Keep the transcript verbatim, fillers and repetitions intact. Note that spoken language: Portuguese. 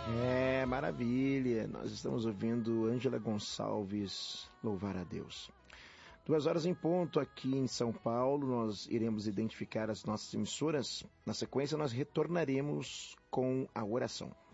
É, maravilha. Nós estamos ouvindo Ângela Gonçalves, louvar a Deus. Duas horas em ponto aqui em São Paulo, nós iremos identificar as nossas emissoras. Na sequência, nós retornaremos com a oração.